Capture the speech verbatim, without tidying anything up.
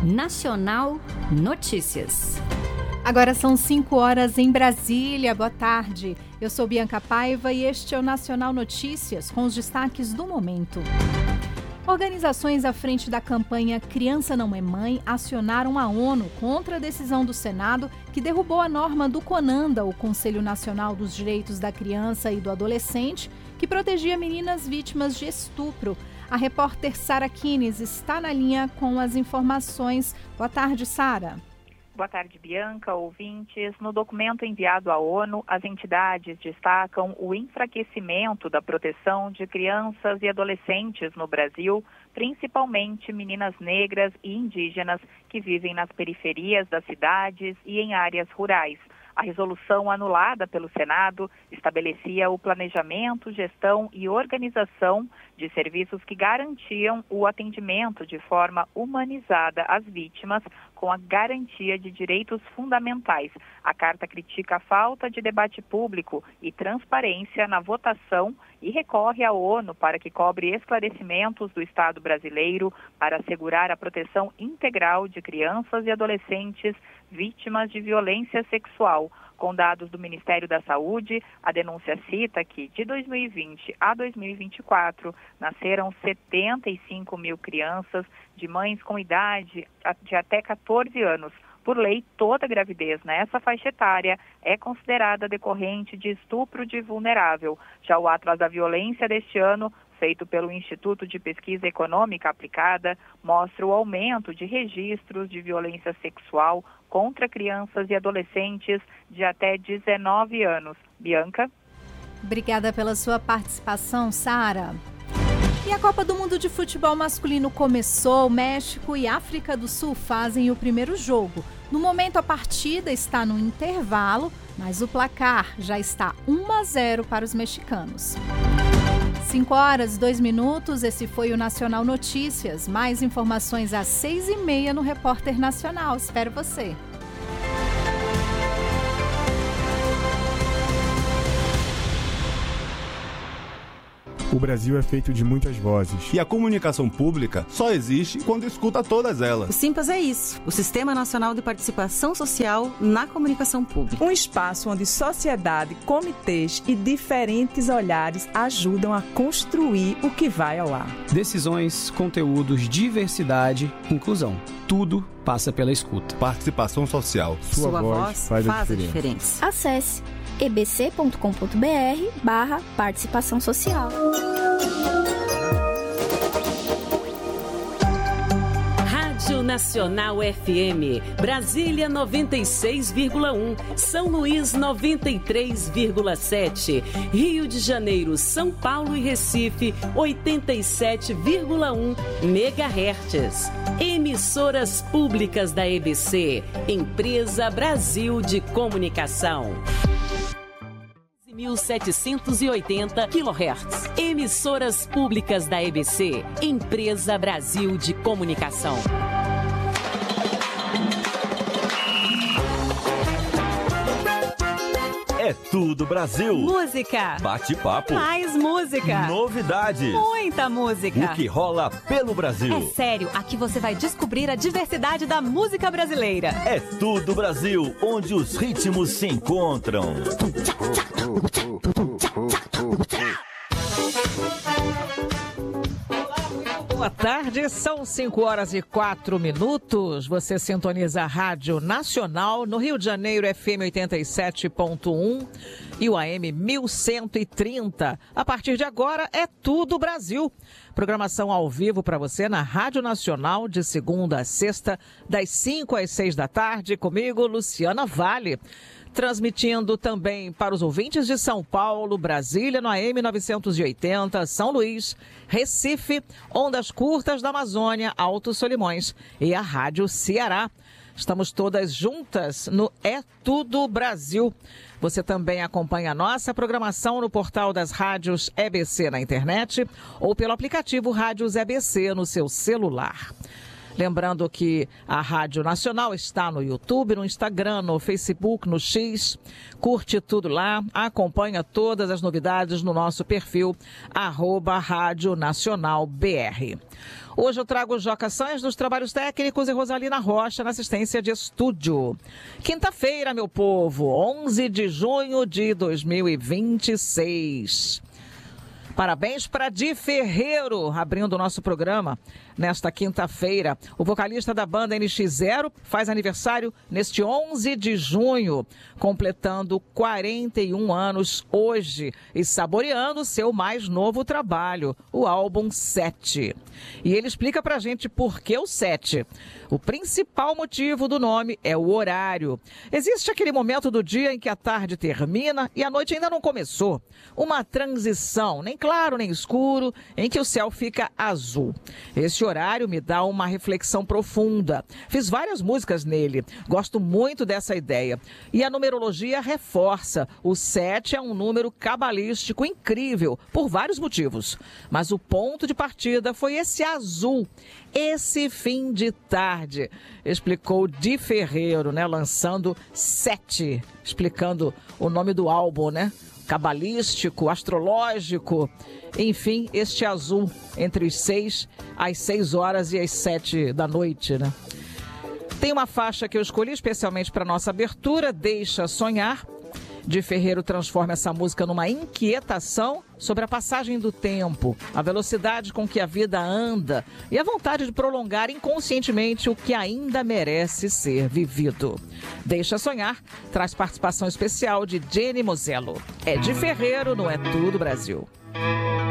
Nacional Notícias. Agora são cinco horas em Brasília. Boa tarde. Eu sou Bianca Paiva e este é o Nacional Notícias com os destaques do momento. Organizações à frente da campanha Criança Não é Mãe acionaram a ONU contra a decisão do Senado que derrubou a norma do CONANDA, o Conselho Nacional dos Direitos da Criança e do Adolescente, que protegia meninas vítimas de estupro. A repórter Sara Kines está na linha com as informações. Boa tarde, Sara. Boa tarde, Bianca, ouvintes. No documento enviado à ONU, as entidades destacam o enfraquecimento da proteção de crianças e adolescentes no Brasil, principalmente meninas negras e indígenas que vivem nas periferias das cidades e em áreas rurais. A resolução anulada pelo Senado estabelecia o planejamento, gestão e organização de serviços que garantiam o atendimento de forma humanizada às vítimas, com a garantia de direitos fundamentais. A carta critica a falta de debate público e transparência na votação e recorre à ONU para que cobre esclarecimentos do Estado brasileiro para assegurar a proteção integral de crianças e adolescentes vítimas de violência sexual. Com dados do Ministério da Saúde, a denúncia cita que, de dois mil e vinte a dois mil e vinte e quatro, nasceram setenta e cinco mil crianças de mães com idade de até catorze anos. Por lei, toda gravidez nessa faixa etária é considerada decorrente de estupro de vulnerável. Já o Atlas da Violência deste ano, feito pelo Instituto de Pesquisa Econômica Aplicada, mostra o aumento de registros de violência sexual contra crianças e adolescentes de até dezenove anos. Bianca? Obrigada pela sua participação, Sara. E a Copa do Mundo de Futebol Masculino começou. México e África do Sul fazem o primeiro jogo. No momento, a partida está no intervalo, mas o placar já está um a zero para os mexicanos. cinco horas, dois minutos, esse foi o Nacional Notícias. Mais informações às seis e meia no Repórter Nacional. Espero você. O Brasil é feito de muitas vozes. E a comunicação pública só existe quando escuta todas elas. O Simpas é isso, o Sistema Nacional de Participação Social na Comunicação Pública. Um espaço onde sociedade, comitês e diferentes olhares ajudam a construir o que vai ao ar. Decisões, conteúdos, diversidade, inclusão. Tudo passa pela escuta. Participação social. Sua, Sua voz, voz faz, faz a, diferença. a diferença. Acesse e b c ponto com ponto b r barra participação social. Rádio Nacional F M, Brasília noventa e seis vírgula um, São Luís noventa e três vírgula sete, Rio de Janeiro, São Paulo e Recife oitenta e sete vírgula um megahertz. Emissoras públicas da E B C, Empresa Brasil de Comunicação. mil setecentos e oitenta quilohertz. Emissoras públicas da E B C, Empresa Brasil de Comunicação. É tudo Brasil. Música. Bate-papo. Mais música. Novidades. Muita música. O que rola pelo Brasil. É sério, aqui você vai descobrir a diversidade da música brasileira. É tudo Brasil, onde os ritmos se encontram. Boa tarde, são cinco horas e quatro minutos. Você sintoniza a Rádio Nacional no Rio de Janeiro, F M oitenta e sete ponto um e o A M mil cento e trinta. A partir de agora é tudo Brasil. Programação ao vivo para você na Rádio Nacional de segunda a sexta, das cinco às seis da tarde, comigo, Luciana Vale. Transmitindo também para os ouvintes de São Paulo, Brasília no A M novecentos e oitenta, São Luís, Recife, Ondas Curtas da Amazônia, Alto Solimões e a Rádio Ceará. Estamos todas juntas no É Tudo Brasil. Você também acompanha a nossa programação no portal das rádios E B C na internet ou pelo aplicativo Rádios E B C no seu celular. Lembrando que a Rádio Nacional está no YouTube, no Instagram, no Facebook, no X. Curte tudo lá, acompanha todas as novidades no nosso perfil, arroba Rádio Nacional B R. Hoje eu trago o Joca Sanz nos trabalhos técnicos e Rosalina Rocha na assistência de estúdio. Quinta-feira, meu povo, onze de junho de dois mil e vinte e seis. Parabéns para Di Ferreiro, abrindo o nosso programa nesta quinta-feira. O vocalista da banda N X Zero faz aniversário neste onze de junho, completando quarenta e um anos hoje e saboreando seu mais novo trabalho, o álbum sete. E ele explica pra gente por que o sete. O principal motivo do nome é o horário. Existe aquele momento do dia em que a tarde termina e a noite ainda não começou. Uma transição, nem claro nem escuro, em que o céu fica azul. Esse horário me dá uma reflexão profunda. Fiz várias músicas nele. Gosto muito dessa ideia. E a numerologia reforça. O sete é um número cabalístico incrível, por vários motivos. Mas o ponto de partida foi esse azul. Esse fim de tarde, explicou Di Ferreiro, né? Lançando sete, explicando o nome do álbum, né? Cabalístico, astrológico, enfim, este azul entre os seis, às seis horas e às sete da noite, né? Tem uma faixa que eu escolhi especialmente para nossa abertura, Deixa Sonhar. Di Ferreiro transforma essa música numa inquietação sobre a passagem do tempo, a velocidade com que a vida anda e a vontade de prolongar inconscientemente o que ainda merece ser vivido. Deixa Sonhar traz participação especial de Jenny Mosello. É Di Ferreiro, não é tudo, Brasil.